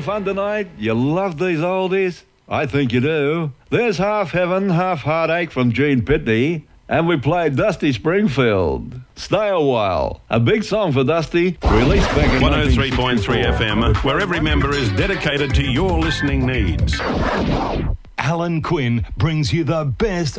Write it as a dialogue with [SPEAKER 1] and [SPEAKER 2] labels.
[SPEAKER 1] fun tonight? You love these oldies? I think you do. There's Half Heaven, Half Heartache from Gene Pitney. And we played Dusty Springfield. Stay a While. A big song for Dusty, released back in
[SPEAKER 2] 103.3 FM, where every member is dedicated to your listening needs.
[SPEAKER 3] Alan Quinn brings you the best